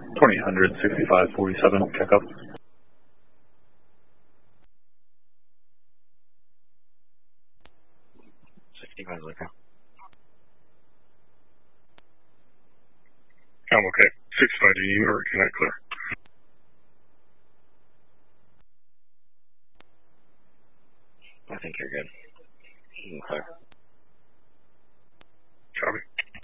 2000, 6547, check up. 65, okay. I'm okay. 65, do you or can I clear? I think you're good. You can clear. Copy.